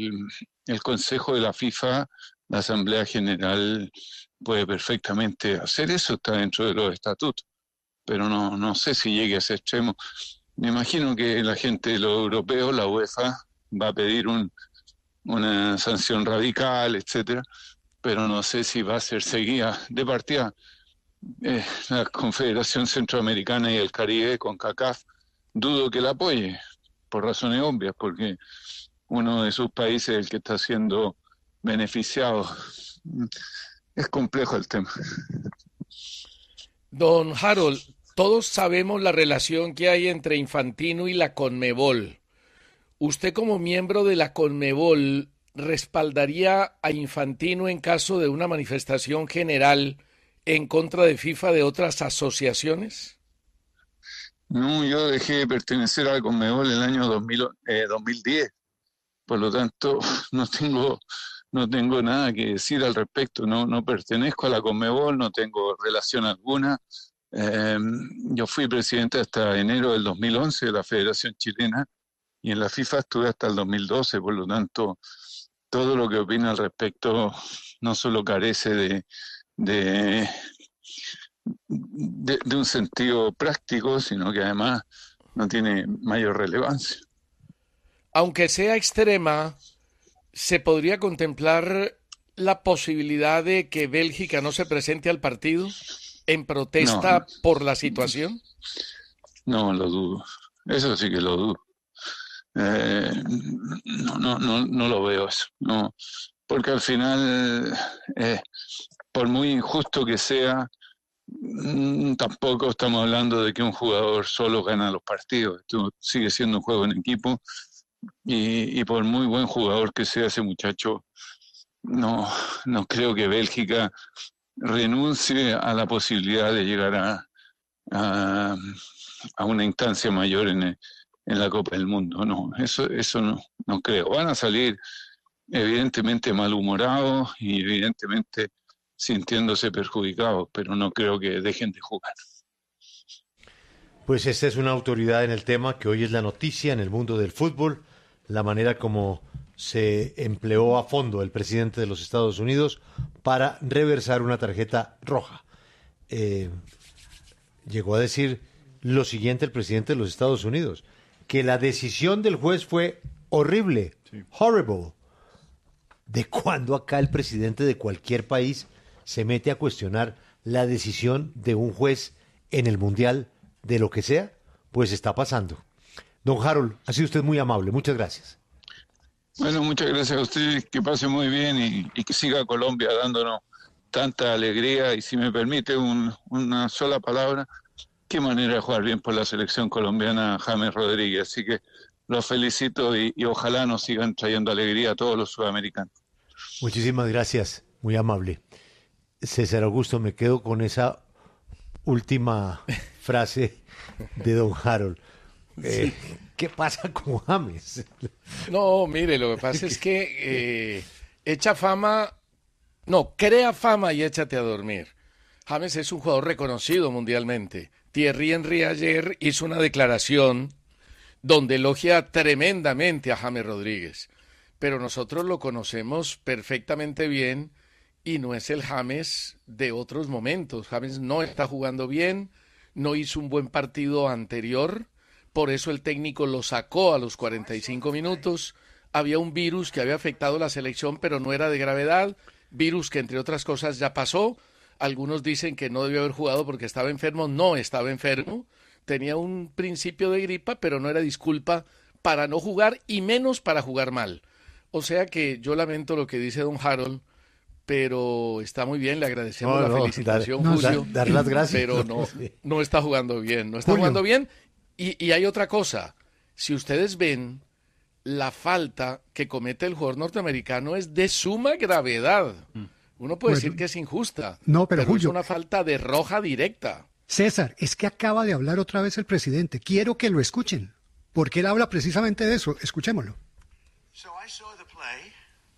el Consejo de la FIFA, la Asamblea General, puede perfectamente hacer eso, está dentro de los estatutos, pero no sé si llegue a ese extremo. Me imagino que la gente de los europeos, la UEFA, va a pedir una sanción radical, etcétera, pero no sé si va a ser seguida de partida. La Confederación Centroamericana y el Caribe, CONCACAF, dudo que la apoye, por razones obvias, porque uno de sus países es el que está siendo beneficiado. Es complejo el tema. Don Harold, todos sabemos la relación que hay entre Infantino y la Conmebol. ¿Usted como miembro de la Conmebol respaldaría a Infantino en caso de una manifestación general en contra de FIFA de otras asociaciones? No, yo dejé de pertenecer a la Conmebol en el año 2010, por lo tanto no tengo nada que decir al respecto, no pertenezco a la Conmebol, no tengo relación alguna. Eh, yo fui presidente hasta enero del 2011 de la Federación Chilena y en la FIFA estuve hasta el 2012, por lo tanto, todo lo que opino al respecto no solo carece de, de un sentido práctico, sino que además no tiene mayor relevancia. Aunque sea extrema, ¿se podría contemplar la posibilidad de que Bélgica no se presente al partido en No, protesta por la situación? no lo dudo. Eso sí que lo dudo. Eh, no lo veo eso. No, porque al final, por muy injusto que sea, tampoco estamos hablando de que un jugador solo gana los partidos. Esto sigue siendo un juego en equipo y por muy buen jugador que sea ese muchacho, no, no creo que Bélgica renuncie a la posibilidad de llegar a, a una instancia mayor en la Copa del Mundo. No, eso no creo. Van a salir evidentemente malhumorados y evidentemente sintiéndose perjudicados, pero no creo que dejen de jugar. Pues esta es una autoridad en el tema que hoy es la noticia en el mundo del fútbol, la manera como se empleó a fondo el presidente de los Estados Unidos para reversar una tarjeta roja. Eh, Llegó a decir lo siguiente el presidente de los Estados Unidos, que la decisión del juez fue horrible, sí, horrible. ¿De cuándo acá el presidente de cualquier país se mete a cuestionar la decisión de un juez en el Mundial de lo que sea? Pues está pasando. Don Harold, ha sido usted muy amable. Muchas gracias. Bueno, muchas gracias a usted. Que pase muy bien y que siga Colombia dándonos tanta alegría. Y si me permite una sola palabra, qué manera de jugar bien por la selección colombiana James Rodríguez. Así que los felicito y ojalá nos sigan trayendo alegría a todos los sudamericanos. Muchísimas gracias, muy amable. César Augusto, me quedo con esa última frase de don Harold. Sí. ¿Qué pasa con James? No, mire, lo que pasa es que echa fama, no, crea fama y échate a dormir. James es un jugador reconocido mundialmente. Thierry Henry ayer hizo una declaración donde elogia tremendamente a James Rodríguez, pero nosotros lo conocemos perfectamente bien y no es el James de otros momentos. James no está jugando bien, no hizo un buen partido anterior, por eso el técnico lo sacó a los 45 minutos. Había un virus que había afectado la selección, pero no era de gravedad, virus que entre otras cosas ya pasó. Algunos dicen que no debió haber jugado porque estaba enfermo, no estaba enfermo, tenía un principio de gripa, pero no era disculpa para no jugar y menos para jugar mal. O sea que yo lamento lo que dice don Harold, pero está muy bien, le agradecemos la felicitación, Julio, dar las gracias. pero no está jugando bien, no está jugando bien. Y hay otra cosa, si ustedes ven, la falta que comete el jugador norteamericano es de suma gravedad. Uno puede decir que es injusta, no, pero Julio, es una falta de roja directa. César, es que acaba de hablar otra vez el presidente. Quiero que lo escuchen, porque él habla precisamente de eso. Escuchémoslo. So I saw the play,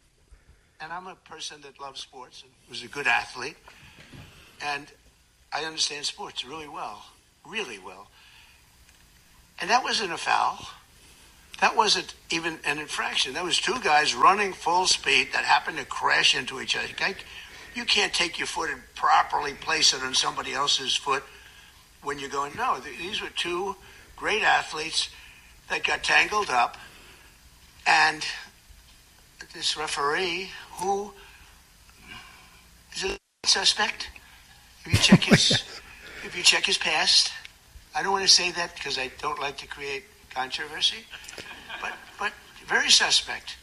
and I'm a person that loves sports and was a good athlete, and I understand sports really well, really well. And that wasn't a foul. That wasn't even an infraction. That was two guys running full speed that happened to crash into each other. You can't take your foot and properly place it on somebody else's foot when you're going, no, these were two great athletes that got tangled up, and this referee, who is a suspect, if you check his past, I don't want to say that because I don't like to create controversy, but very suspect.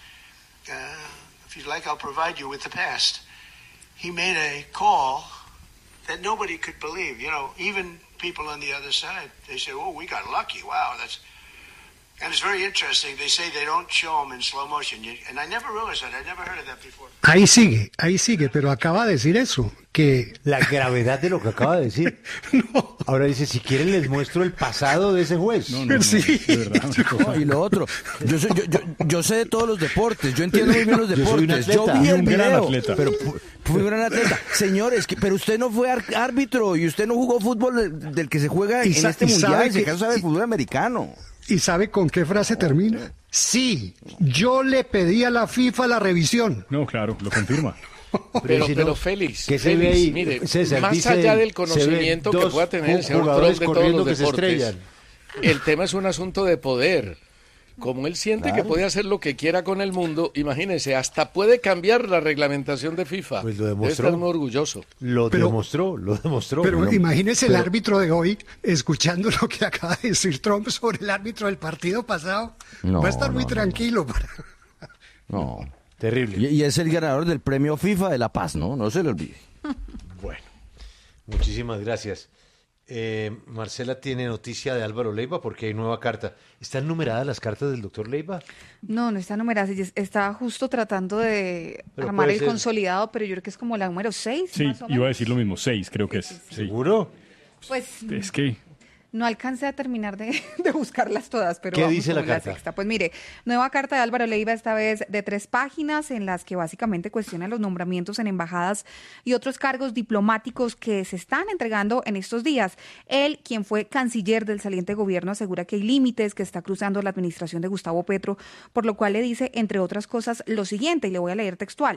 If you'd like, I'll provide you with the past. He made a call that nobody could believe. You know, even people on the other side, they say, "Oh, we got lucky. Wow, that's." And it's very interesting. They say they don't show them in slow motion, and I never realized that. I never heard of that before. Ahí sigue, pero acaba de decir eso, que... La gravedad de lo que acaba de decir. No. Ahora dice, si quieren les muestro el pasado de ese juez. No, Sí. de verdad. No, y lo otro, yo sé de todos los deportes, yo entiendo muy bien los Yo soy un deportes, atleta. vi Y el un gran video, atleta. pero fui un gran atleta. Señores, pero usted no fue árbitro y usted no jugó fútbol del que se juega Y en este sabe mundial, que- si acaso sabe de fútbol americano. ¿Y sabe con qué frase termina? Sí, yo le pedí a la FIFA la revisión. No, claro, lo confirma. Pero, si pero no, Félix, ¿qué se ve Félix, ahí? mire, César, más dice allá él, del se conocimiento ven que dos pueda tener el señor jugadores Trump de todos corriendo los que se deportes, estrellan. el tema es un asunto de poder. Como él siente que puede hacer lo que quiera con el mundo, imagínese, hasta puede cambiar la reglamentación de FIFA. Pues lo Debe demostró. estar muy orgulloso. Lo Pero- demostró. Pero Bueno, imagínese el pero- árbitro de hoy escuchando lo que acaba de decir Trump sobre el árbitro del partido pasado. No, Va a estar muy no, tranquilo. No. Terrible. Y es el ganador del premio FIFA de la paz, ¿no? No se le olvide. Bueno, muchísimas gracias. Marcela tiene noticia de Álvaro Leiva porque hay nueva carta. ¿Están numeradas las cartas del doctor Leiva? No, no está numerada. Estaba justo tratando de Pero armar puede el ser. consolidado, pero yo creo que es como la número 6. Sí, más o iba a menos. decir lo mismo, 6 creo que es. Sí. ¿Seguro? Pues Es que no alcancé a terminar de buscarlas todas, pero ¿Qué vamos dice como la en carta? sexta. Pues mire, nueva carta de Álvaro Leiva, esta vez de 3 páginas, en las que básicamente cuestiona los nombramientos en embajadas y otros cargos diplomáticos que se están entregando en estos días. Él, quien fue canciller del saliente gobierno, asegura que hay límites que está cruzando la administración de Gustavo Petro, por lo cual le dice, entre otras cosas, lo siguiente, y le voy a leer textual.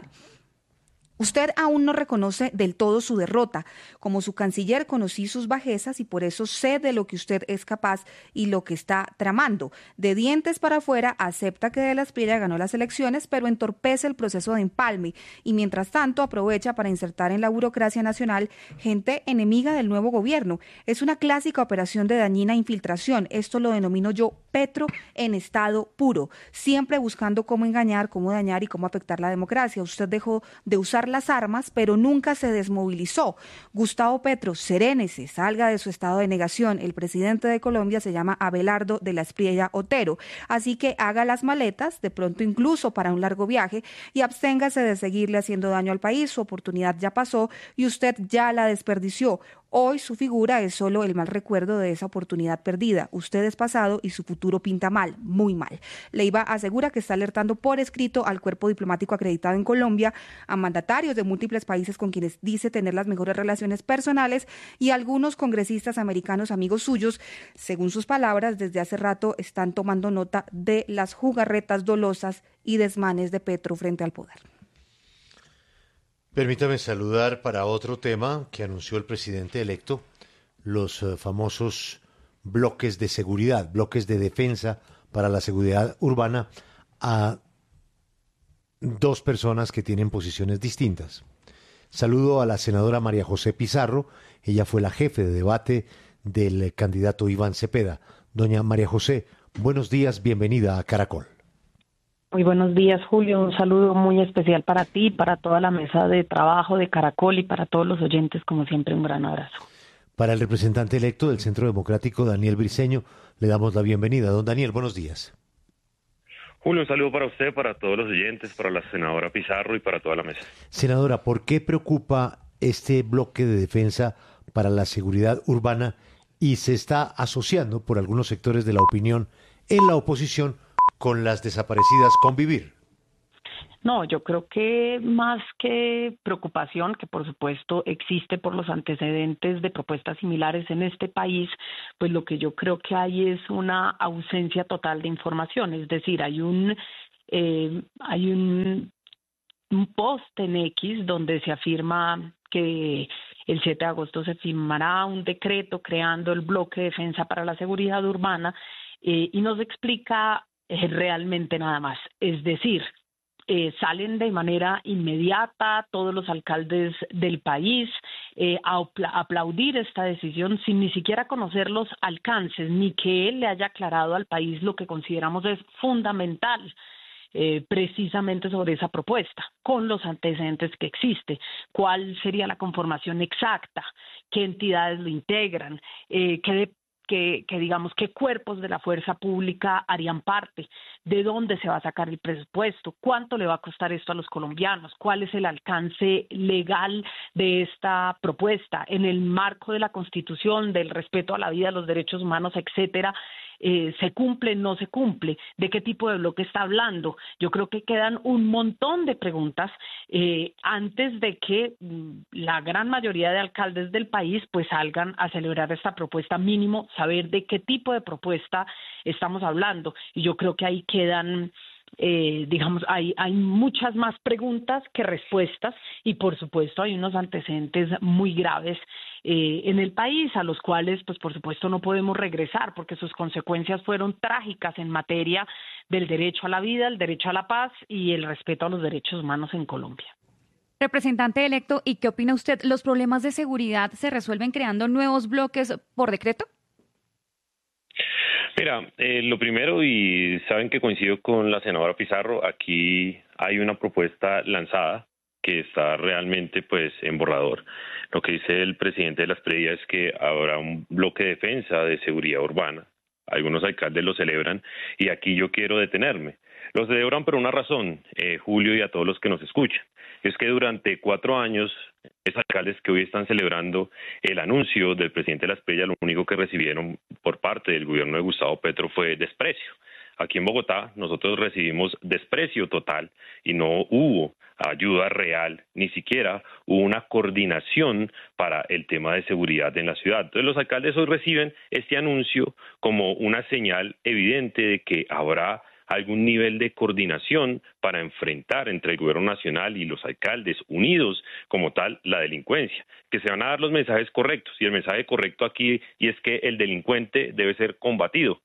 Usted aún no reconoce del todo su derrota. Como su canciller conocí sus bajezas y por eso sé de lo que usted es capaz y lo que está tramando. De dientes para afuera acepta que De la Espriella ganó las elecciones, pero entorpece el proceso de empalme y mientras tanto aprovecha para insertar en la burocracia nacional gente enemiga del nuevo gobierno. Es una clásica operación de dañina infiltración. Esto lo denomino yo Petro en estado puro, siempre buscando cómo engañar, cómo dañar y cómo afectar la democracia. Usted dejó de usar las armas, pero nunca se desmovilizó. Gustavo Petro, serénese, salga de su estado de negación. El presidente de Colombia se llama Abelardo de la Espriella Otero, así que haga las maletas, de pronto incluso para un largo viaje, y absténgase de seguirle haciendo daño al país. Su oportunidad ya pasó y usted ya la desperdició. Hoy su figura es solo el mal recuerdo de esa oportunidad perdida. Usted es pasado y su futuro pinta mal, muy mal. Leiva asegura que está alertando por escrito al cuerpo diplomático acreditado en Colombia, a mandatarios de múltiples países con quienes dice tener las mejores relaciones personales y a algunos congresistas americanos amigos suyos. Según sus palabras, desde hace rato están tomando nota de las jugarretas dolosas y desmanes de Petro frente al poder. Permítame saludar para otro tema que anunció el presidente electo, los famosos bloques de seguridad, bloques de defensa para la seguridad urbana a 2 personas que tienen posiciones distintas. Saludo a la senadora María José Pizarro, ella fue la jefe de debate del candidato Iván Cepeda. Doña María José, buenos días, bienvenida a Caracol. Muy buenos días, Julio. Un saludo muy especial para ti, para toda la mesa de trabajo de Caracol y para todos los oyentes, como siempre, un gran abrazo. Para el representante electo del Centro Democrático, Daniel Briceño, le damos la bienvenida. Don Daniel, buenos días. Julio, un saludo para usted, para todos los oyentes, para la senadora Pizarro y para toda la mesa. Senadora, ¿por qué preocupa este bloque de defensa para la seguridad urbana y se está asociando por algunos sectores de la opinión en la oposición con las desaparecidas Convivir? No, yo creo que más que preocupación, que por supuesto existe por los antecedentes de propuestas similares en este país, pues lo que yo creo que hay es una ausencia total de información. Es decir, hay un post en X donde se afirma que el 7 de agosto se firmará un decreto creando el bloque de defensa para la seguridad urbana y no se explica realmente nada más. Es decir, salen de manera inmediata todos los alcaldes del país a aplaudir esta decisión sin ni siquiera conocer los alcances, ni que él le haya aclarado al país lo que consideramos es fundamental. Precisamente sobre esa propuesta, con los antecedentes que existe, cuál sería la conformación exacta, qué entidades lo integran, que digamos qué cuerpos de la fuerza pública harían parte, de dónde se va a sacar el presupuesto, cuánto le va a costar esto a los colombianos, cuál es el alcance legal de esta propuesta en el marco de la Constitución, del respeto a la vida, a los derechos humanos, etcétera. ¿Se cumple, no se cumple? ¿De qué tipo de bloque está hablando? Yo creo que quedan un montón de preguntas antes de que la gran mayoría de alcaldes del país pues salgan a celebrar esta propuesta, mínimo saber de qué tipo de propuesta estamos hablando. Y yo creo que ahí quedan hay muchas más preguntas que respuestas y por supuesto hay unos antecedentes muy graves en el país a los cuales pues por supuesto no podemos regresar porque sus consecuencias fueron trágicas en materia del derecho a la vida, el derecho a la paz y el respeto a los derechos humanos en Colombia. Representante electo, ¿y qué opina usted? ¿Los problemas de seguridad se resuelven creando nuevos bloques por decreto? Mira, lo primero, y saben que coincido con la senadora Pizarro, aquí hay una propuesta lanzada que está realmente pues en borrador. Lo que dice el presidente de las predias es que habrá un bloque de defensa de seguridad urbana. Algunos alcaldes lo celebran y aquí yo quiero detenerme. Lo celebran por una razón, Julio, y a todos los que nos escuchan. Es que durante 4 años, esos alcaldes que hoy están celebrando el anuncio del presidente de las Predias, lo único que recibieron por parte del gobierno de Gustavo Petro fue desprecio. Aquí en Bogotá nosotros recibimos desprecio total y no hubo ayuda real, ni siquiera hubo una coordinación para el tema de seguridad en la ciudad. Entonces los alcaldes hoy reciben este anuncio como una señal evidente de que habrá algún nivel de coordinación para enfrentar entre el gobierno nacional y los alcaldes unidos como tal la delincuencia, que se van a dar los mensajes correctos y el mensaje correcto aquí y es que el delincuente debe ser combatido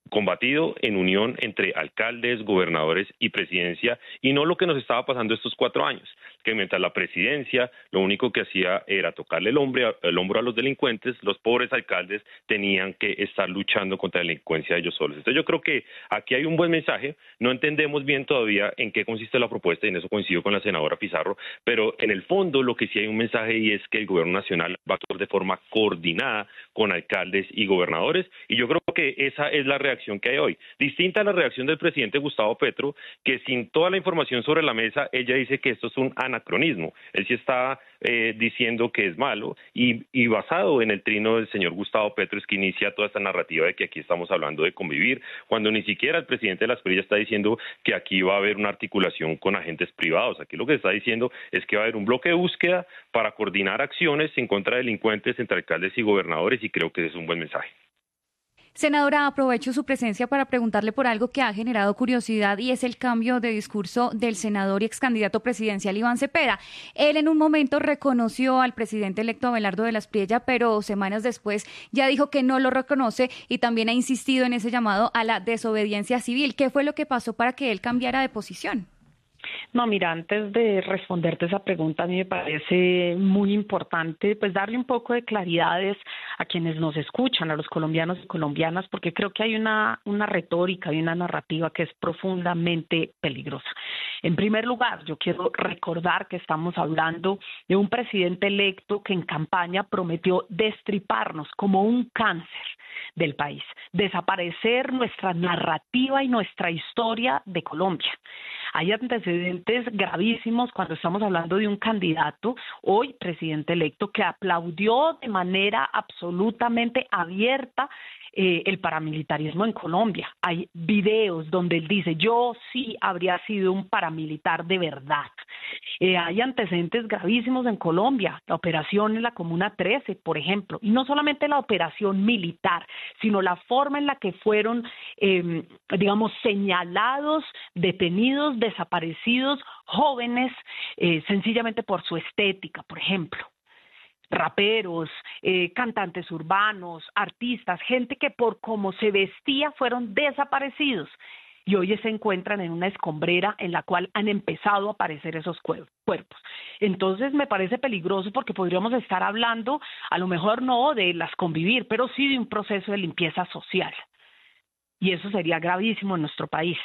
en unión entre alcaldes, gobernadores y presidencia, y no lo que nos estaba pasando estos 4 años, que mientras la presidencia lo único que hacía era tocarle el hombro a los delincuentes, los pobres alcaldes tenían que estar luchando contra la delincuencia ellos solos. Entonces yo creo que aquí hay un buen mensaje, no entendemos bien todavía en qué consiste la propuesta, y en eso coincido con la senadora Pizarro, pero en el fondo lo que sí hay un mensaje y es que el gobierno nacional va a actuar de forma coordinada con alcaldes y gobernadores, y yo creo que esa es la reacción que hay hoy. Distinta a la reacción del presidente Gustavo Petro, que sin toda la información sobre la mesa, ella dice que esto es un anacronismo. Él sí está diciendo que es malo y basado en el trino del señor Gustavo Petro es que inicia toda esta narrativa de que aquí estamos hablando de convivir, cuando ni siquiera el presidente de las Predias está diciendo que aquí va a haber una articulación con agentes privados. Aquí lo que está diciendo es que va a haber un bloque de búsqueda para coordinar acciones en contra de delincuentes entre alcaldes y gobernadores, y creo que ese es un buen mensaje. Senadora, aprovecho su presencia para preguntarle por algo que ha generado curiosidad y es el cambio de discurso del senador y ex candidato presidencial Iván Cepeda. Él en un momento reconoció al presidente electo Abelardo de las Priella, pero semanas después ya dijo que no lo reconoce y también ha insistido en ese llamado a la desobediencia civil. ¿Qué fue lo que pasó para que él cambiara de posición? No, mira, antes de responderte esa pregunta, a mí me parece muy importante pues darle un poco de claridades a quienes nos escuchan, a los colombianos y colombianas, porque creo que hay una retórica y una narrativa que es profundamente peligrosa. En primer lugar, yo quiero recordar que estamos hablando de un presidente electo que en campaña prometió destriparnos como un cáncer del país, desaparecer nuestra narrativa y nuestra historia de Colombia. Hay antecedentes gravísimos cuando estamos hablando de un candidato, hoy presidente electo, que aplaudió de manera absoluta absolutamente abierta el paramilitarismo en Colombia. Hay videos donde él dice, yo sí habría sido un paramilitar de verdad. Hay antecedentes gravísimos en Colombia, la operación en la Comuna 13, por ejemplo, y no solamente la operación militar, sino la forma en la que fueron, señalados, detenidos, desaparecidos, jóvenes, sencillamente por su estética, por ejemplo. Raperos, cantantes urbanos, artistas, gente que por cómo se vestía fueron desaparecidos y hoy se encuentran en una escombrera en la cual han empezado a aparecer esos cuerpos. Entonces me parece peligroso porque podríamos estar hablando, a lo mejor no de las convivir, pero sí de un proceso de limpieza social. Y eso sería gravísimo en nuestro país,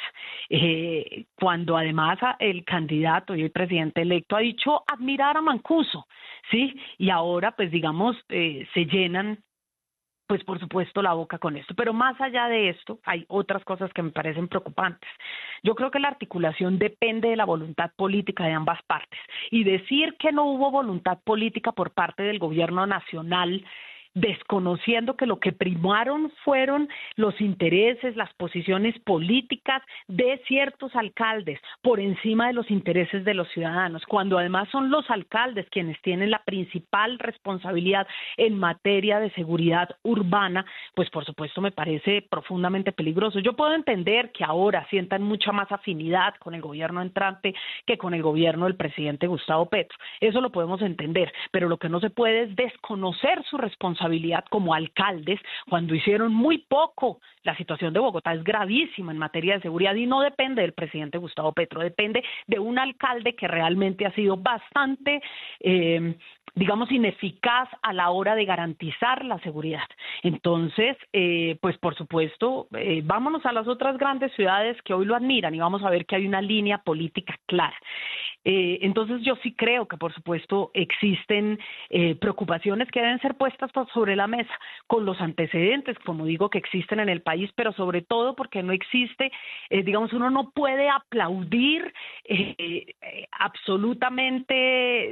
cuando además el candidato y el presidente electo ha dicho admirar a Mancuso, ¿sí? Y ahora, pues digamos, se llenan, pues por supuesto, la boca con esto. Pero más allá de esto, hay otras cosas que me parecen preocupantes. Yo creo que la articulación depende de la voluntad política de ambas partes. Y decir que no hubo voluntad política por parte del gobierno nacional, desconociendo que lo que primaron fueron los intereses, las posiciones políticas de ciertos alcaldes por encima de los intereses de los ciudadanos, cuando además son los alcaldes quienes tienen la principal responsabilidad en materia de seguridad urbana, pues por supuesto me parece profundamente peligroso. Yo puedo entender que ahora sientan mucha más afinidad con el gobierno entrante que con el gobierno del presidente Gustavo Petro, eso lo podemos entender, pero lo que no se puede es desconocer su responsabilidad como alcaldes cuando hicieron muy poco. La situación de Bogotá es gravísima en materia de seguridad y no depende del presidente Gustavo Petro, depende de un alcalde que realmente ha sido bastante, ineficaz a la hora de garantizar la seguridad. Entonces, pues por supuesto, vámonos a las otras grandes ciudades que hoy lo admiran y vamos a ver que hay una línea política clara. Entonces yo sí creo que por supuesto existen preocupaciones que deben ser puestas sobre la mesa con los antecedentes, como digo, que existen en el país, pero sobre todo porque no existe, uno no puede aplaudir absolutamente,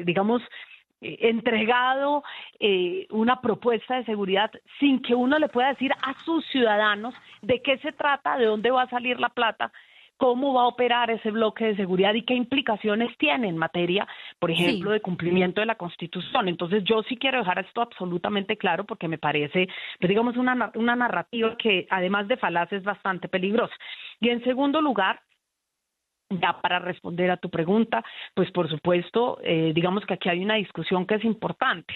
entregado una propuesta de seguridad sin que uno le pueda decir a sus ciudadanos de qué se trata, de dónde va a salir la plata, cómo va a operar ese bloque de seguridad y qué implicaciones tiene en materia, por ejemplo, de cumplimiento de la Constitución. Entonces, yo sí quiero dejar esto absolutamente claro porque me parece, una narrativa que, además de falaz, es bastante peligrosa. Y en segundo lugar, ya para responder a tu pregunta, pues por supuesto, que aquí hay una discusión que es importante.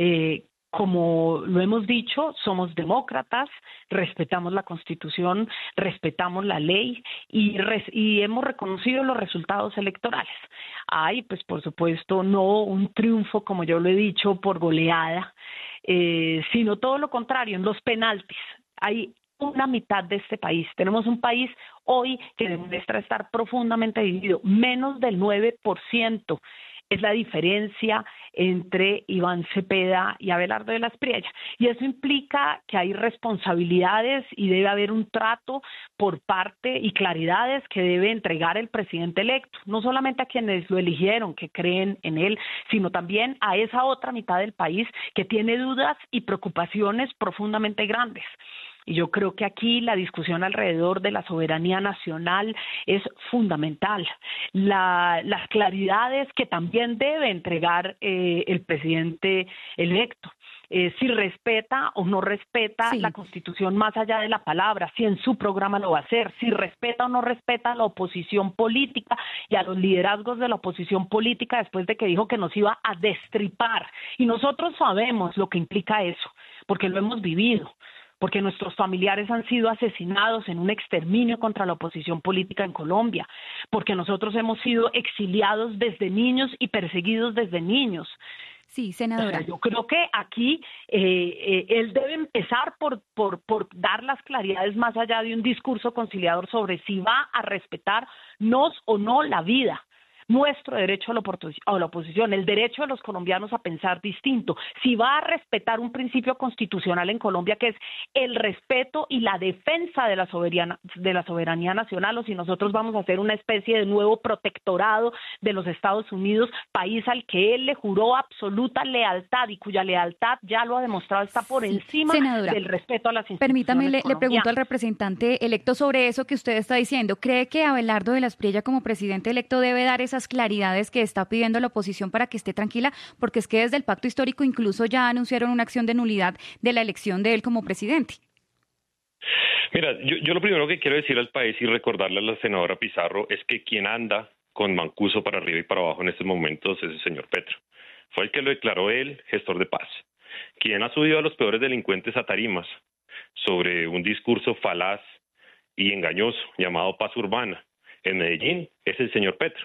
Como lo hemos dicho, somos demócratas, respetamos la Constitución, respetamos la ley y hemos reconocido los resultados electorales. Hay, pues por supuesto, no un triunfo, como yo lo he dicho, por goleada, sino todo lo contrario, en los penaltis. Hay una mitad de este país. Tenemos un país hoy que demuestra estar profundamente dividido, menos del 9%. Es la diferencia entre Iván Cepeda y Abelardo de la Espriella. Y eso implica que hay responsabilidades y debe haber un trato por parte y claridades que debe entregar el presidente electo, no solamente a quienes lo eligieron, que creen en él, sino también a esa otra mitad del país que tiene dudas y preocupaciones profundamente grandes. Y yo creo que aquí la discusión alrededor de la soberanía nacional es fundamental. Las claridades que también debe entregar el presidente electo. Si respeta o no respeta la Constitución más allá de la palabra, si en su programa lo va a hacer, si respeta o no respeta a la oposición política y a los liderazgos de la oposición política después de que dijo que nos iba a destripar. Y nosotros sabemos lo que implica eso, porque lo hemos vivido, porque nuestros familiares han sido asesinados en un exterminio contra la oposición política en Colombia, porque nosotros hemos sido exiliados desde niños y perseguidos desde niños. Sí, senadora. Yo creo que aquí él debe empezar por dar las claridades más allá de un discurso conciliador sobre si va a respetarnos o no la vida. nuestro derecho a la oposición, el derecho de los colombianos a pensar distinto, si va a respetar un principio constitucional en Colombia que es el respeto y la defensa de la soberanía nacional, o si nosotros vamos a hacer una especie de nuevo protectorado de los Estados Unidos, país al que él le juró absoluta lealtad y cuya lealtad, ya lo ha demostrado, está por encima del respeto a las instituciones. Permítame, le pregunto al representante electo sobre eso que usted está diciendo. ¿Cree que Abelardo de la Espriella como presidente electo debe dar esas claridades que está pidiendo la oposición para que esté tranquila? Porque es que desde el pacto histórico incluso ya anunciaron una acción de nulidad de la elección de él como presidente. Mira, yo lo primero que quiero decir al país y recordarle a la senadora Pizarro es que quien anda con Mancuso para arriba y para abajo en estos momentos es el señor Petro. Fue el que lo declaró él, gestor de paz. Quien ha subido a los peores delincuentes a tarimas sobre un discurso falaz y engañoso llamado paz urbana en Medellín es el señor Petro.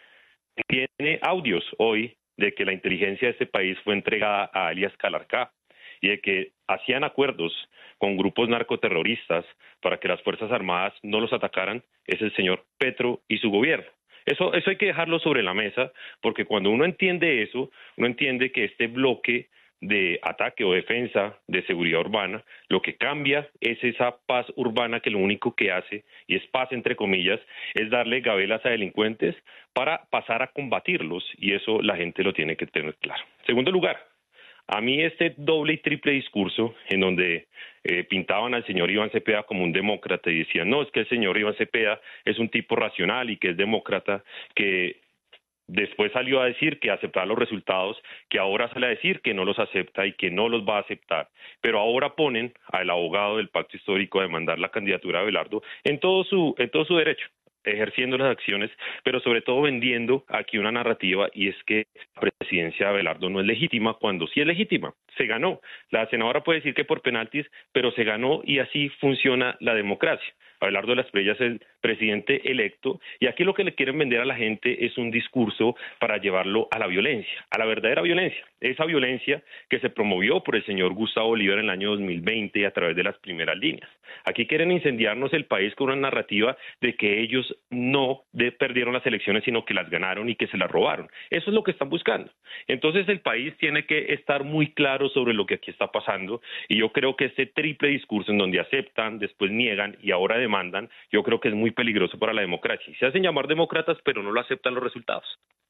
Tiene audios hoy de que la inteligencia de este país fue entregada a alias Calarcá y de que hacían acuerdos con grupos narcoterroristas para que las Fuerzas Armadas no los atacaran, es el señor Petro y su gobierno. Eso hay que dejarlo sobre la mesa, porque cuando uno entiende eso, uno entiende que este bloque de ataque o defensa de seguridad urbana, lo que cambia es esa paz urbana que lo único que hace, y es paz entre comillas, es darle gabelas a delincuentes para pasar a combatirlos, y eso la gente lo tiene que tener claro. En segundo lugar, a mí este doble y triple discurso en donde pintaban al señor Iván Cepeda como un demócrata y decían, no, es que el señor Iván Cepeda es un tipo racional y que es demócrata, que después salió a decir que aceptaba los resultados, que ahora sale a decir que no los acepta y que no los va a aceptar. Pero ahora ponen al abogado del pacto histórico a demandar la candidatura de Abelardo en todo su derecho, ejerciendo las acciones, pero sobre todo vendiendo aquí una narrativa, y es que la presidencia de Abelardo no es legítima, cuando sí es legítima. Se ganó. La senadora puede decir que por penaltis, pero se ganó, y así funciona la democracia. Abelardo de la Espriella es el presidente electo, y aquí lo que le quieren vender a la gente es un discurso para llevarlo a la violencia, a la verdadera violencia, esa violencia que se promovió por el señor Gustavo Bolívar en el año 2020 a través de las primeras líneas. Aquí quieren incendiarnos el país con una narrativa de que ellos no perdieron las elecciones, sino que las ganaron y que se las robaron. Eso es lo que están buscando. Entonces el país tiene que estar muy claro sobre lo que aquí está pasando, y yo creo que este triple discurso en donde aceptan, después niegan y ahora demandan, yo creo que es muy peligroso para la democracia. Se hacen llamar demócratas, pero no lo aceptan los resultados.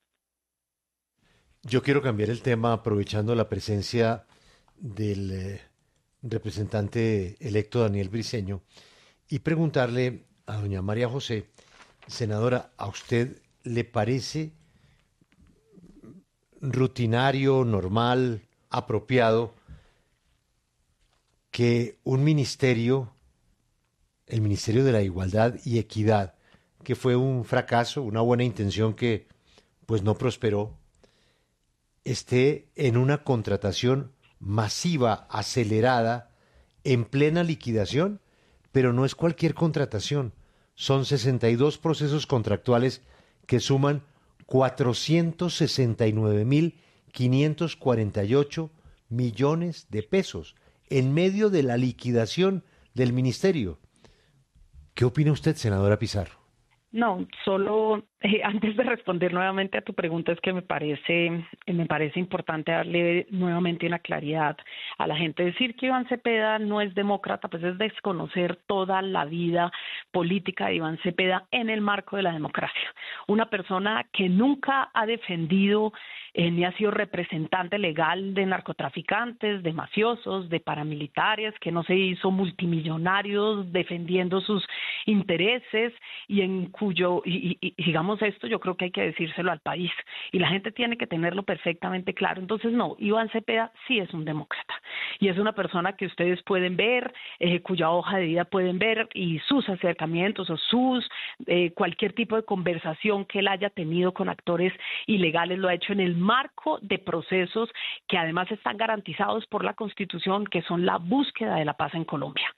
Yo quiero cambiar el tema aprovechando la presencia del representante electo Daniel Briceño y preguntarle a doña María José, senadora, ¿a usted le parece rutinario, normal, apropiado que un ministerio, el Ministerio de la Igualdad y Equidad, que fue un fracaso, una buena intención que pues no prosperó, esté en una contratación masiva, acelerada, en plena liquidación? Pero no es cualquier contratación, son 62 procesos contractuales que suman 469.548 millones de pesos en medio de la liquidación del ministerio. ¿Qué opina usted, senadora Pizarro? No, solo antes de responder nuevamente a tu pregunta, es que me parece importante darle nuevamente una claridad a la gente. Decir que Iván Cepeda no es demócrata, pues es desconocer toda la vida política de Iván Cepeda en el marco de la democracia. Una persona que nunca ha defendido ni ha sido representante legal de narcotraficantes, de mafiosos, de paramilitares, que no se hizo multimillonario defendiendo sus intereses, y en cuyo, y digamos esto, yo creo que hay que decírselo al país, y la gente tiene que tenerlo perfectamente claro. Entonces no, Iván Cepeda sí es un demócrata, y es una persona que ustedes pueden ver, cuya hoja de vida pueden ver, y sus acercamientos o cualquier tipo de conversación que él haya tenido con actores ilegales lo ha hecho en el marco de procesos que además están garantizados por la Constitución, que son la búsqueda de la paz en Colombia.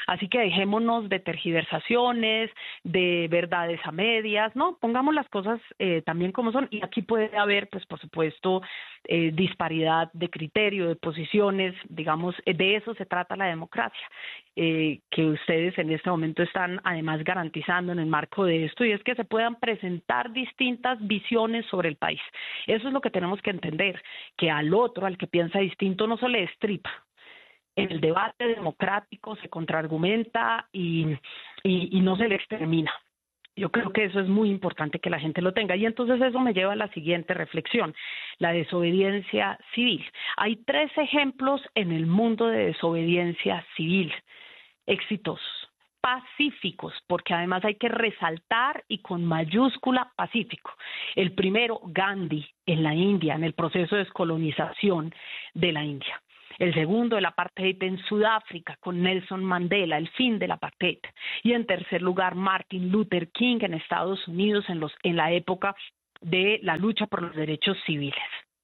Así que dejémonos de tergiversaciones, de verdades a medias, ¿no? Pongamos las cosas también como son, y aquí puede haber, pues por supuesto, disparidad de criterio, de posiciones, digamos, de eso se trata la democracia, que ustedes en este momento están además garantizando en el marco de esto, y es que se puedan presentar distintas visiones sobre el país. Eso es lo que tenemos que entender, que al otro, al que piensa distinto, no se le destripa. En el debate democrático se contraargumenta y no se le extermina. Yo creo que eso es muy importante que la gente lo tenga. Y entonces eso me lleva a la siguiente reflexión, la desobediencia civil. Hay 3 ejemplos en el mundo de desobediencia civil exitosos, pacíficos, porque además hay que resaltar y con mayúscula pacífico. El primero, Gandhi, en la India, en el proceso de descolonización de la India. El segundo, el apartheid en Sudáfrica, con Nelson Mandela, el fin del apartheid. Y en tercer lugar, Martin Luther King en Estados Unidos en la época de la lucha por los derechos civiles.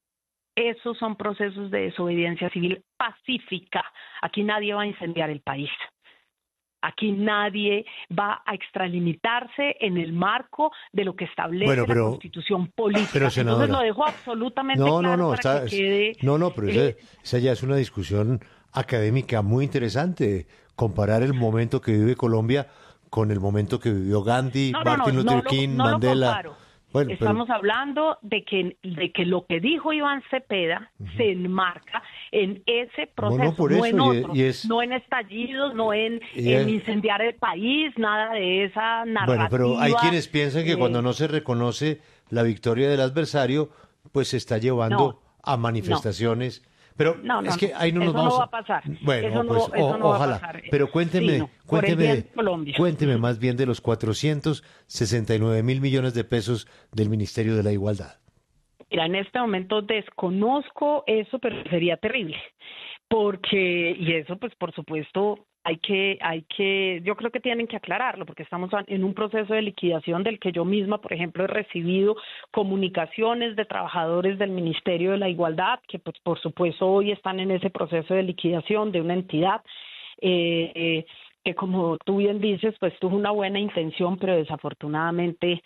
Esos son procesos de desobediencia civil pacífica. Aquí nadie va a incendiar el país. Aquí nadie va a extralimitarse en el marco de lo que establece la Constitución política. Pero, senadora, entonces lo dejo absolutamente claro para que quede... pero esa ya es una discusión académica muy interesante. Comparar el momento que vive Colombia con el momento que vivió Gandhi, Martin Luther King, Mandela... Bueno, estamos hablando de que lo que dijo Iván Cepeda se enmarca en ese proceso, no en otro, no en estallidos, no en incendiar el país, nada de esa narrativa. Bueno, pero hay quienes piensan que cuando no se reconoce la victoria del adversario, pues se está llevando a manifestaciones. Pero es que ahí no nos vamos. No va a pasar. Bueno, eso no ojalá. Va a pasar. Pero cuénteme más bien de los 469.000 millones de pesos del Ministerio de la Igualdad. Mira, en este momento desconozco eso, pero sería terrible. Y eso, pues, por supuesto, yo creo que tienen que aclararlo, porque estamos en un proceso de liquidación del que yo misma, por ejemplo, he recibido comunicaciones de trabajadores del Ministerio de la Igualdad, que pues, por supuesto hoy están en ese proceso de liquidación de una entidad que, como tú bien dices, pues tuvo una buena intención, pero desafortunadamente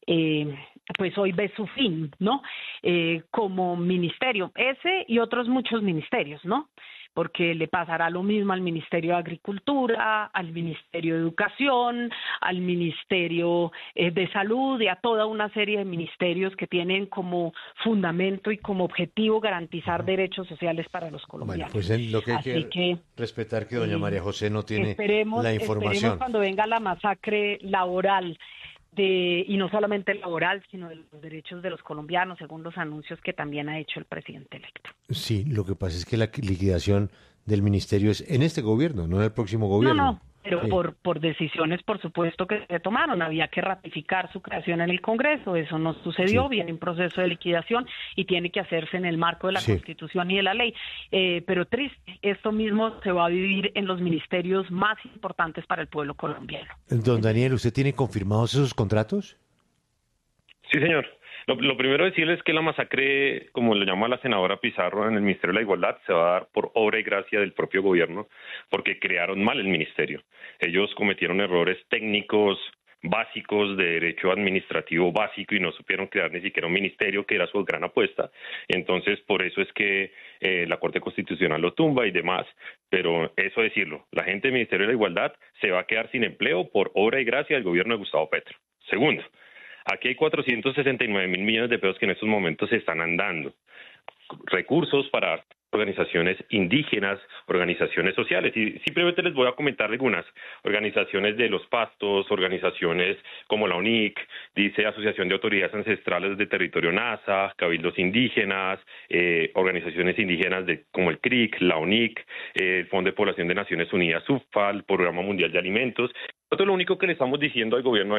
pues hoy ve su fin, ¿no? Como ministerio, ese y otros muchos ministerios, ¿no? Porque le pasará lo mismo al Ministerio de Agricultura, al Ministerio de Educación, al Ministerio de Salud y a toda una serie de ministerios que tienen como fundamento y como objetivo garantizar derechos sociales para los colombianos. Bueno, pues lo que hay que respetar que doña María José no tiene la información. Esperemos cuando venga la masacre laboral, y no solamente laboral, sino de los derechos de los colombianos, según los anuncios que también ha hecho el presidente electo. Sí, lo que pasa es que la liquidación del ministerio es en este gobierno, no en el próximo gobierno. No, pero sí. por decisiones, por supuesto, que se tomaron. Había que ratificar su creación en el Congreso. Eso no sucedió. Sí. Viene un proceso de liquidación y tiene que hacerse en el marco de la Constitución y de la ley. Pero triste, esto mismo se va a vivir en los ministerios más importantes para el pueblo colombiano. Don Daniel, ¿usted tiene confirmados esos contratos? Sí, señor. Lo primero decirles que la masacre, como lo llama la senadora Pizarro en el Ministerio de la Igualdad, se va a dar por obra y gracia del propio gobierno, porque crearon mal el ministerio. Ellos cometieron errores técnicos básicos de derecho administrativo básico y no supieron crear ni siquiera un ministerio, que era su gran apuesta. Entonces, por eso es que la Corte Constitucional lo tumba y demás. Pero eso decirlo, la gente del Ministerio de la Igualdad se va a quedar sin empleo por obra y gracia del gobierno de Gustavo Petro. Segundo, aquí hay 469.000 millones de pesos que en estos momentos se están andando. Recursos para organizaciones indígenas, organizaciones sociales. Y simplemente les voy a comentar algunas. Organizaciones de los pastos, organizaciones como la UNIC, dice Asociación de Autoridades Ancestrales de Territorio NASA, Cabildos Indígenas, organizaciones indígenas como el CRIC, la UNIC, el Fondo de Población de Naciones Unidas, SUFA, el Programa Mundial de Alimentos. Nosotros lo único que le estamos diciendo al gobierno es: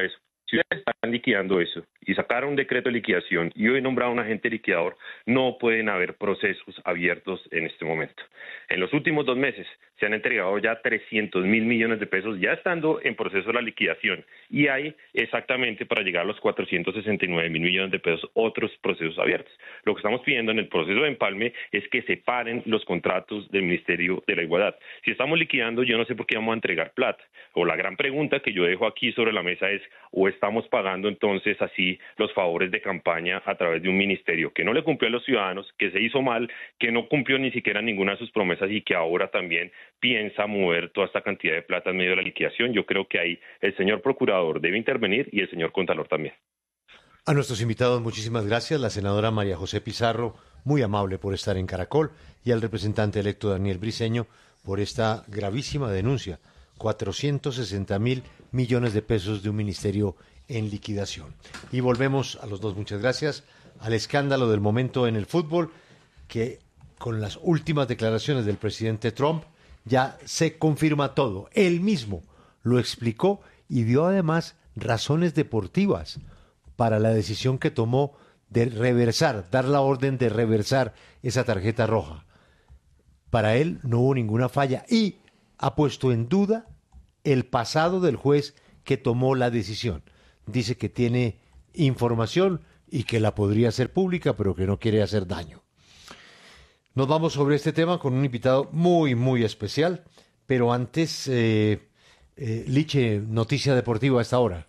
Si ustedes están liquidando eso y sacaron un decreto de liquidación y hoy nombraron un agente liquidador, no pueden haber procesos abiertos en este momento. En los últimos 2 meses se han entregado ya 300.000 millones de pesos, ya estando en proceso de la liquidación, y hay exactamente para llegar a los 469.000 millones de pesos otros procesos abiertos. Lo que estamos pidiendo en el proceso de empalme es que separen los contratos del Ministerio de la Igualdad. Si estamos liquidando, yo no sé por qué vamos a entregar plata. O la gran pregunta que yo dejo aquí sobre la mesa es, ¿o estamos pagando entonces así los favores de campaña a través de un ministerio que no le cumplió a los ciudadanos, que se hizo mal, que no cumplió ni siquiera ninguna de sus promesas y que ahora también piensa mover toda esta cantidad de plata en medio de la liquidación? Yo creo que ahí el señor procurador debe intervenir y el señor Contralor también. A nuestros invitados, muchísimas gracias. La senadora María José Pizarro, muy amable por estar en Caracol, y al representante electo Daniel Briceño por esta gravísima denuncia. 460.000 millones de pesos de un ministerio en liquidación. Y volvemos a los dos, muchas gracias, al escándalo del momento en el fútbol, que con las últimas declaraciones del presidente Trump ya se confirma todo. Él mismo lo explicó y dio además razones deportivas para la decisión que tomó de reversar, dar la orden de reversar esa tarjeta roja. Para él no hubo ninguna falla y ha puesto en duda el pasado del juez que tomó la decisión. Dice que tiene información y que la podría hacer pública, pero que no quiere hacer daño. Nos vamos sobre este tema con un invitado muy, muy especial, pero antes, Liche, noticia deportiva a esta hora.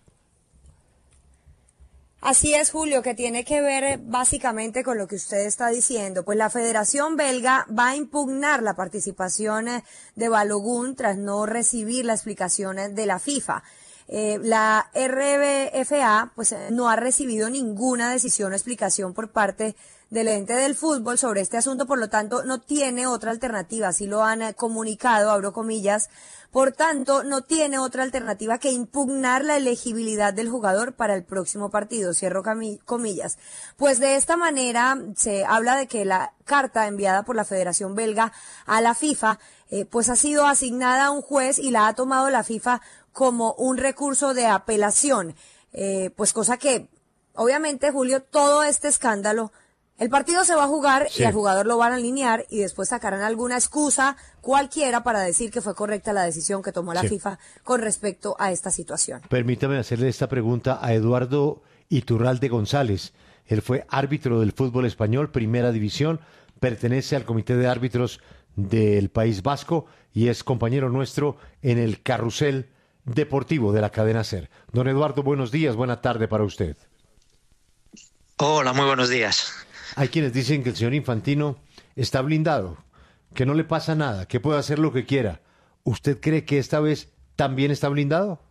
Así es, Julio, que tiene que ver básicamente con lo que usted está diciendo. Pues la Federación Belga va a impugnar la participación de Balogun tras no recibir la explicación de la FIFA. La RBFA pues no ha recibido ninguna decisión o explicación por parte del ente del fútbol sobre este asunto, por lo tanto no tiene otra alternativa, así lo han comunicado, abro comillas, por tanto no tiene otra alternativa que impugnar la elegibilidad del jugador para el próximo partido, cierro comillas. Pues de esta manera se habla de que la carta enviada por la Federación Belga a la FIFA pues ha sido asignada a un juez y la ha tomado la FIFA como un recurso de apelación, pues cosa que obviamente, Julio, todo este escándalo, el partido se va a jugar y al jugador lo van a alinear y después sacarán alguna excusa cualquiera para decir que fue correcta la decisión que tomó la FIFA con respecto a esta situación. Permítame hacerle esta pregunta a Eduardo Iturralde González. Él fue árbitro del fútbol español, primera división, pertenece al comité de árbitros del País Vasco y es compañero nuestro en el carrusel deportivo de la cadena SER. Don Eduardo, buenos días, buena tarde para usted. Hola, muy buenos días. Hay quienes dicen que el señor Infantino está blindado, que no le pasa nada, que puede hacer lo que quiera. ¿Usted cree que esta vez también está blindado?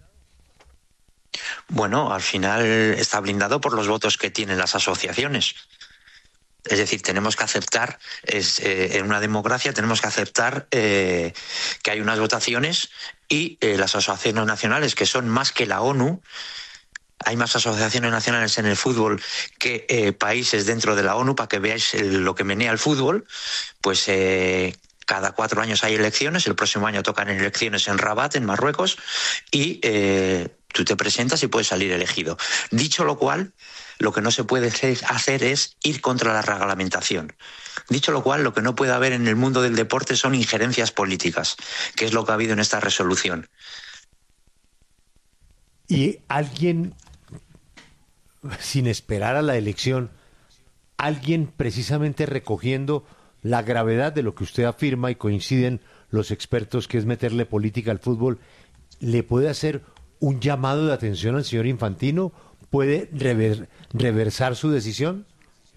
Bueno, al final está blindado por los votos que tienen las asociaciones. Es decir, tenemos que aceptar, en una democracia tenemos que aceptar que hay unas votaciones y las asociaciones nacionales, que son más que la ONU. Hay más asociaciones nacionales en el fútbol que países dentro de la ONU, para que veáis lo que menea el fútbol. Pues cada 4 años hay elecciones, el próximo año tocan elecciones en Rabat, en Marruecos, y tú te presentas y puedes salir elegido. Dicho lo cual, lo que no se puede hacer es ir contra la reglamentación. Dicho lo cual, lo que no puede haber en el mundo del deporte son injerencias políticas, que es lo que ha habido en esta resolución. Y alguien, sin esperar a la elección, alguien precisamente recogiendo la gravedad de lo que usted afirma y coinciden los expertos, que es meterle política al fútbol, ¿le puede hacer un llamado de atención al señor Infantino? ¿Puede reversar su decisión?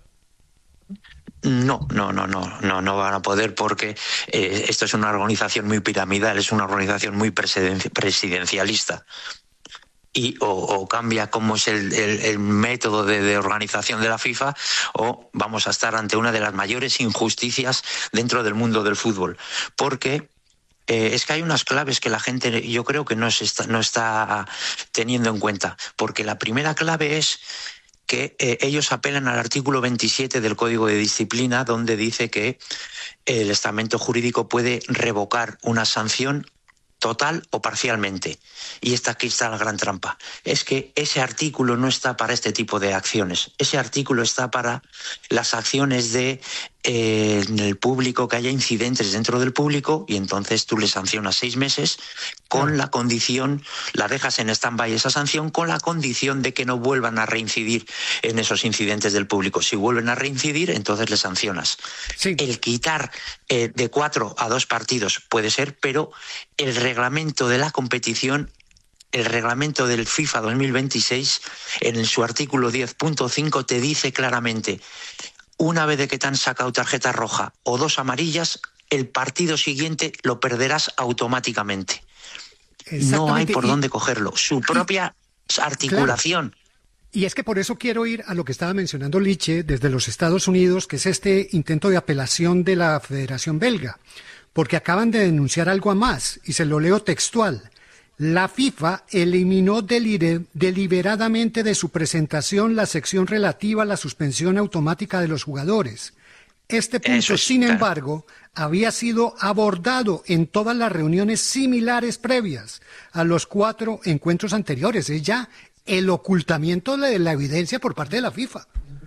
No van a poder, porque esto es una organización muy piramidal, es una organización muy presidencialista. Y o cambia cómo es el método de organización de la FIFA, o vamos a estar ante una de las mayores injusticias dentro del mundo del fútbol. Porque es que hay unas claves que la gente, yo creo que no está teniendo en cuenta. Porque la primera clave es que ellos apelan al artículo 27 del Código de Disciplina, donde dice que el estamento jurídico puede revocar una sanción total o parcialmente. Y aquí está la gran trampa. Es que ese artículo no está para este tipo de acciones. Ese artículo está para las acciones de en el público, que haya incidentes dentro del público, y entonces tú le sancionas 6 meses con la condición, la dejas en stand-by esa sanción con la condición de que no vuelvan a reincidir en esos incidentes del público. Si vuelven a reincidir, entonces le sancionas. Sí. El quitar de 4 a 2 partidos puede ser, pero el reglamento de la competición, el reglamento del FIFA 2026, en su artículo 10.5 te dice claramente: una vez de que te han sacado tarjeta roja o 2 amarillas, el partido siguiente lo perderás automáticamente. No hay por dónde cogerlo. Su propia articulación. Claro. Y es que por eso quiero ir a lo que estaba mencionando Liche desde los Estados Unidos, que es este intento de apelación de la Federación Belga, porque acaban de denunciar algo más, y se lo leo textual. La FIFA eliminó deliberadamente de su presentación la sección relativa a la suspensión automática de los jugadores. Este punto, sin embargo, había sido abordado en todas las reuniones similares previas a los 4 encuentros anteriores. Es ya el ocultamiento de la evidencia por parte de la FIFA.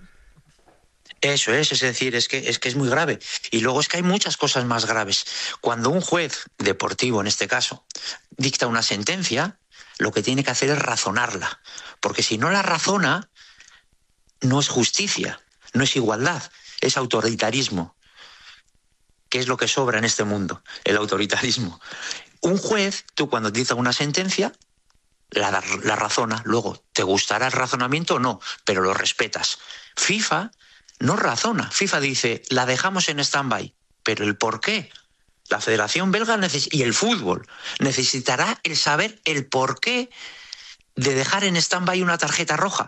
Eso es decir, es que es muy grave. Y luego es que hay muchas cosas más graves. Cuando un juez deportivo, en este caso, dicta una sentencia, lo que tiene que hacer es razonarla. Porque si no la razona, no es justicia, no es igualdad, es autoritarismo. ¿Qué es lo que sobra en este mundo? El autoritarismo. Un juez, tú cuando dicta una sentencia, la razona. Luego, ¿te gustará el razonamiento o no? Pero lo respetas. FIFA no razona. FIFA dice, la dejamos en stand-by. Pero el por qué. La Federación Belga y el fútbol necesitará el saber el por qué de dejar en stand-by una tarjeta roja.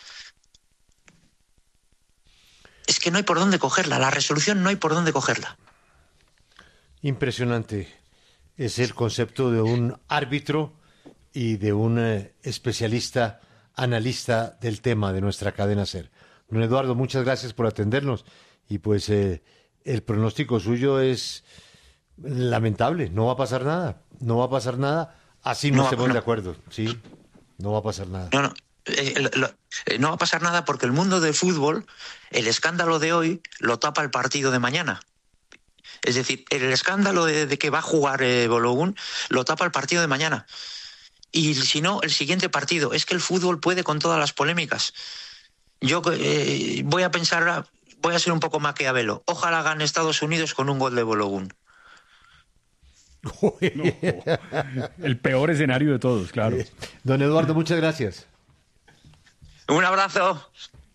Es que no hay por dónde cogerla. La resolución no hay por dónde cogerla. Impresionante. Es el concepto de un árbitro y de un especialista, analista del tema de nuestra cadena SER. Don Eduardo, muchas gracias por atendernos. Y pues el pronóstico suyo es lamentable. No va a pasar nada. No va a pasar nada. Así no estemos de acuerdo. Sí, no va a pasar nada. No va a pasar nada porque el mundo del fútbol, el escándalo de hoy lo tapa el partido de mañana. Es decir, el escándalo de que va a jugar Balogun lo tapa el partido de mañana. Y si no, el siguiente partido. Es que el fútbol puede con todas las polémicas. Yo voy a ser un poco maquiavelo. Ojalá gane Estados Unidos con un gol de Balogun. No, el peor escenario de todos, claro. Don Eduardo, muchas gracias. Un abrazo.